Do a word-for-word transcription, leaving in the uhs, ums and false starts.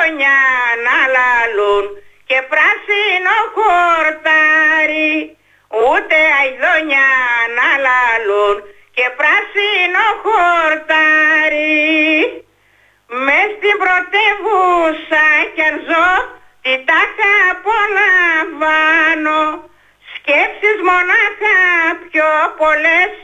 αηδόνια να λαλούν και πράσινο χορτάρι. Ούτε αηδόνια να λαλούν και πράσινο χορτάρι. Μες στην πρωτεύουσα κι αν ζω, τι τάχα απολαμβάνω. Σκέψεις μονάχα πιο πολλές